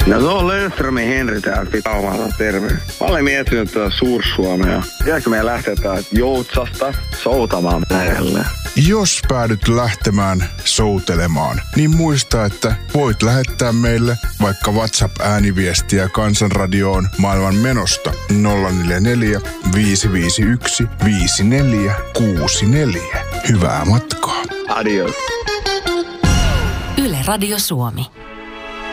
No se on Löfströmin Henri täältä Pitaumalta, terve. Mä olen miettinyt tuota Suur-Suomea. Pitäisikö meidän lähteä täältä Joutsasta soutamaan merelle? Jos päädyt lähtemään soutelemaan, niin muista, että voit lähettää meille vaikka WhatsApp-ääniviestiä Kansanradioon maailman menosta 044 551 5464. Hyvää matkaa. Adios. Yle Radio Suomi.